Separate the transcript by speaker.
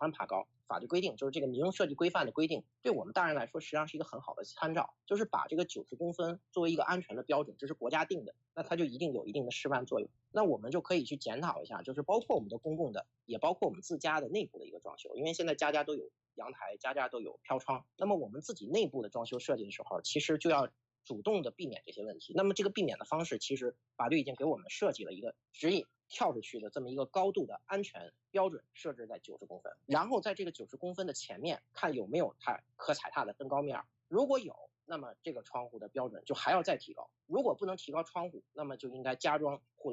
Speaker 1: 欢爬高，法律规定就是这个民用设计规范的规定，对我们大人来说实际上是一个很好的参照，就是把这个90公分作为一个安全的标准，这是国家定的，那它就一定有一定的示范作用。那我们就可以去检讨一下，就是包括我们的公共的，也包括我们自家的内部的一个装修，因为现在家家都有阳台，家家都有飘窗，那么我们自己内部的装修设计的时候，其实就要主动的避免这些问题。那么这个避免的方式，其实法律已经给我们设计了一个指引，跳出去的这么一个高度的安全标准设置在90公分，然后在这个90公分的前面看有没有它可踩踏的登高面，如果有，那么这个窗户的标准就还要再提高，如果不能提高窗户，那么就应该加装护